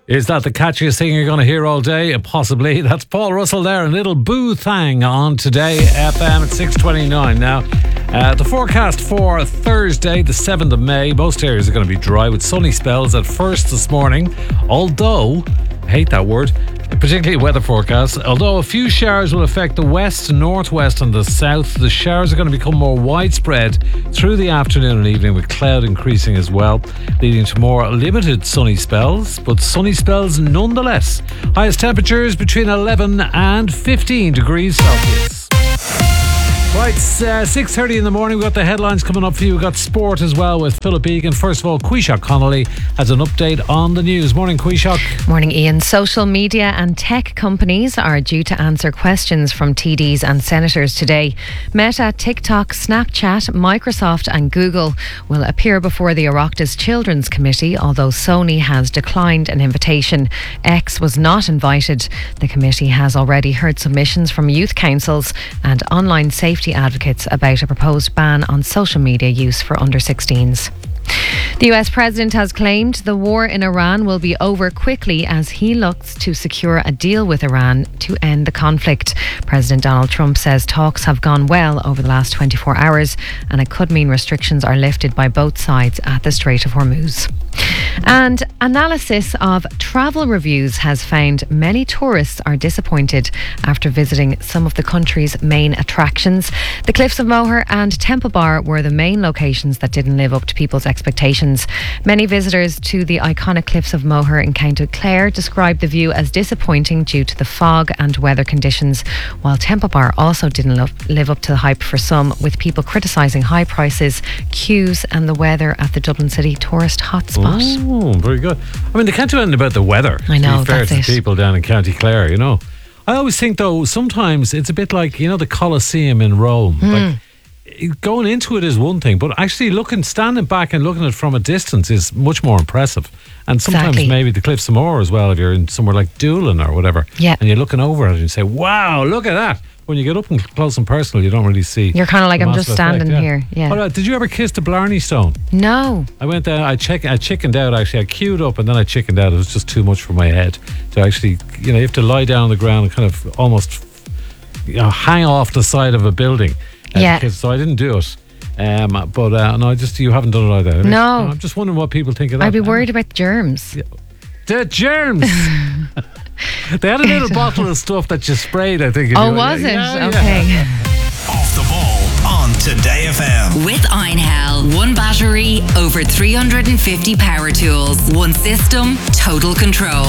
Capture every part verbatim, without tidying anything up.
Is that the catchiest thing you're going to hear all day? Possibly. That's Paul Russell there and Little Boo Thang on Today F M at six twenty-nine. Now, uh, the forecast for Thursday, the seventh of May, most areas are going to be dry with sunny spells at first this morning. Although, I hate that word, particularly weather forecast. Although a few showers will affect the west, northwest and the south, the showers are going to become more widespread through the afternoon and evening, with cloud increasing as well, leading to more limited sunny spells, but sunny spells nonetheless. Highest temperatures between eleven and fifteen degrees Celsius. Right, it's uh, six thirty in the morning. We've got the headlines coming up for you. We've got sport as well with Philip Egan. First of all, Quishak Connolly has an update on the news. Morning, Quishak. Morning, Ian. Social media and tech companies are due to answer questions from T Ds and senators today. Meta, TikTok, Snapchat, Microsoft and Google will appear before the Oireachtas Children's Committee, although Sony has declined an invitation. X was not invited. The committee has already heard submissions from youth councils and online safety advocates about a proposed ban on social media use for under sixteens. The U S president has claimed the war in Iran will be over quickly as he looks to secure a deal with Iran to end the conflict. President Donald Trump says talks have gone well over the last twenty-four hours and it could mean restrictions are lifted by both sides at the Strait of Hormuz. And analysis of travel reviews has found many tourists are disappointed after visiting some of the country's main attractions. The Cliffs of Moher and Temple Bar were the main locations that didn't live up to people's expectations. Many visitors to the iconic Cliffs of Moher in County Clare described the view as disappointing due to the fog and weather conditions, while Temple Bar also didn't lo- live up to the hype for some, with people criticising high prices, queues and the weather at the Dublin City tourist hotspot. Oh, very good. I mean, they can't do anything about the weather. I know, to be fair that's to it. people down in County Clare, you know. I always think, though, sometimes it's a bit like, you know, the Colosseum in Rome. Mm. Like, going into it is one thing, but actually looking, standing back and looking at it from a distance is much more impressive. And sometimes Exactly. maybe the Cliffs of Moher as well, if you're in somewhere like Doolin or whatever, Yeah. and you're looking over it and you say, wow, look at that. When you get up and close and personal, you don't really see. You're kind of like, the I'm just massive standing effect, here. Yeah. All right, did you ever kiss the Blarney Stone? No. I went there, I, check, I chickened out actually. I queued up and then I chickened out. It was just too much for my head to actually, you know, you have to lie down on the ground and kind of almost, you know, hang off the side of a building. uh, Yeah. because- So I didn't do it. Um, but uh, no, just you haven't done it either. have you? No. I'm just wondering what people think of that. I'd be worried about germs. The germs. They had a little bottle of stuff that you sprayed, I think. if Oh, you- was it? Yeah, yeah. Okay. Off the ball on Today F M. With Einhell, one battery, over three hundred fifty power tools, one system, total control.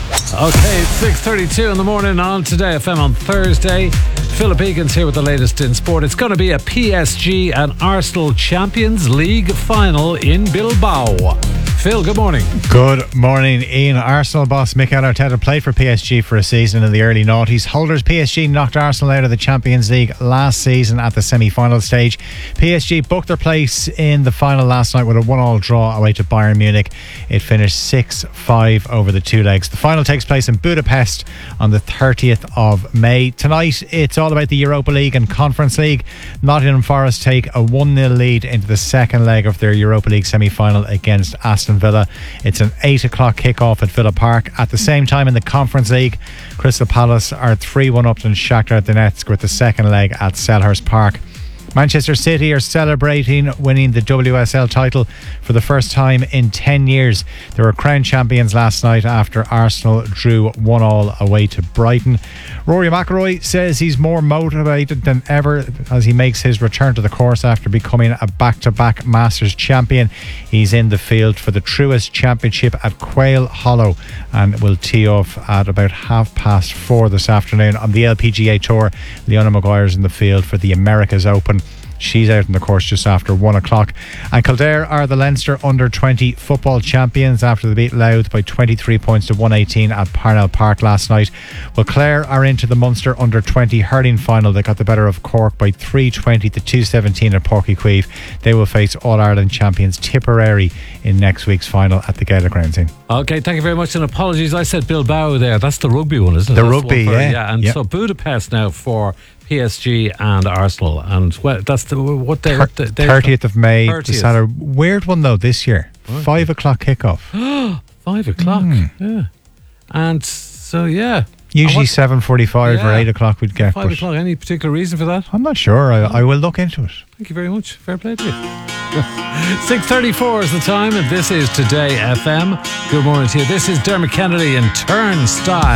Okay, it's six thirty-two in the morning on Today F M on Thursday. Philip Egan's here with the latest in sport. It's going to be a P S G and Arsenal Champions League final in Bilbao. Phil, good morning. Good morning, Ian. Arsenal boss Mikel Arteta played for P S G for a season in the early noughties. Holders P S G knocked Arsenal out of the Champions League last season at the semi-final stage. P S G booked their place in the final last night with a one-all draw away to Bayern Munich. It finished six five over the two legs. The final takes place in Budapest on the thirtieth of May. Tonight, it's all about the Europa League and Conference League. Nottingham Forest take a one nil lead into the second leg of their Europa League semi-final against Aston Villa. It's an eight o'clock kickoff at Villa Park. At the same time in the Conference League, Crystal Palace are three one up on Shakhtar Donetsk with the second leg at Selhurst Park. Manchester City are celebrating winning the W S L title for the first time in ten years. They were crowned champions last night after Arsenal drew one all away to Brighton. Rory McIlroy says he's more motivated than ever as he makes his return to the course after becoming a back-to-back Masters champion. He's in the field for the Truist Championship at Quail Hollow and will tee off at about half past four this afternoon. On the L P G A Tour, Leona Maguire's in the field for the Americas Open. She's out on the course just after one o'clock. And Kildare are the Leinster under twenty football champions after they beat Louth by twenty-three points to one eighteen at Parnell Park last night. Well, Clare are into the Munster under twenty hurling final. They got the better of Cork by three twenty to two seventeen at Páirc Uí Chaoimh. They will face All-Ireland champions Tipperary in next week's final at the Gaelic Grounds. Okay, thank you very much, and apologies. I said Bilbao there. That's the rugby one, isn't it? The That's rugby, one for- yeah. yeah. And Yep. so Budapest now for P S G and Arsenal, and well, that's the what day? What day thirtieth of May. thirtieth. Saturday. Weird one though this year. Five o'clock kickoff. Five o'clock. Mm. Yeah. And so, yeah. Usually seven forty-five Yeah. or eight o'clock we'd get. Five but o'clock. Any particular reason for that? I'm not sure. I, I will look into it. Thank you very much. Fair play to you. six thirty-four is the time, and this is Today F M. Good morning to you. This is Dermot Kennedy and Turnstile.